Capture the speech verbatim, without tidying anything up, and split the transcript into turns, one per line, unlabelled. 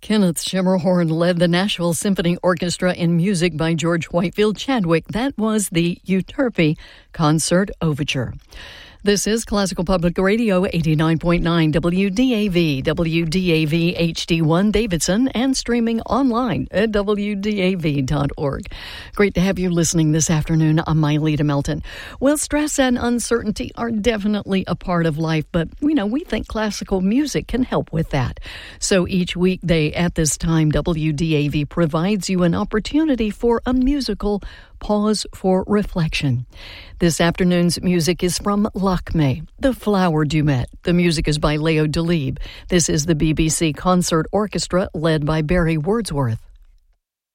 Kenneth Schermerhorn led the Nashville Symphony Orchestra in music by George Whitefield Chadwick. That was the Euterpe Concert Overture. This is Classical Public Radio, eighty-nine point nine W D A V, W D A V H D one Davidson, and streaming online at W D A V dot org. Great to have you listening this afternoon. I'm Myleta Melton. Well, stress and uncertainty are definitely a part of life, but, you know, we think classical music can help with that. So each weekday at this time, W D A V provides you an opportunity for a musical pause for reflection. This afternoon's music is from Lakme, the Flower Duet. The music is by Leo Delibes. This is the B B C Concert Orchestra led by Barry Wordsworth.